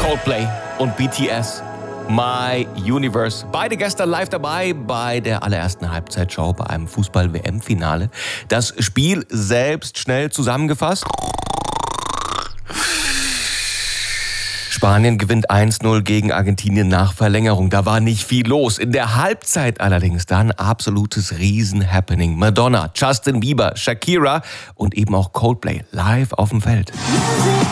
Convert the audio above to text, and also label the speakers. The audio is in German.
Speaker 1: Coldplay und BTS. My Universe. Beide gestern live dabei bei der allerersten Halbzeitshow bei einem Fußball-WM-Finale. Das Spiel selbst schnell zusammengefasst. Spanien gewinnt 1-0 gegen Argentinien nach Verlängerung. Da war nicht viel los. In der Halbzeit allerdings dann absolutes Riesen-Happening. Madonna, Justin Bieber, Shakira und eben auch Coldplay live auf dem Feld.